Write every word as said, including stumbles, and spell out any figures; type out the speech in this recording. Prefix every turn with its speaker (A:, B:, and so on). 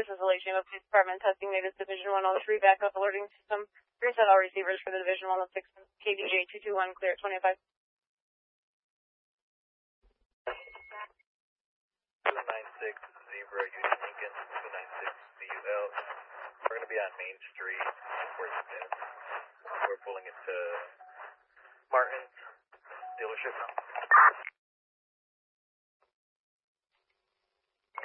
A: This is the Lake Geneva Police Department testing latest Division one oh three backup alerting system. Reset all receivers for the Division one oh six K D J two two one, clear at twenty-five.
B: two nine six Zebra Union Lincoln, two nine six B U L. We're going to be on Main Street in Fort Smith. We're pulling into Martin's dealership now.